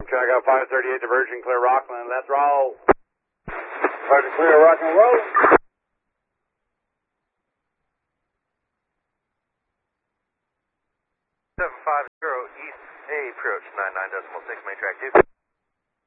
track out 538 diversion, clear Rockland. Let's roll. Roger, clear Rockland, roll. 750 East A, approach 99.6, main track 2.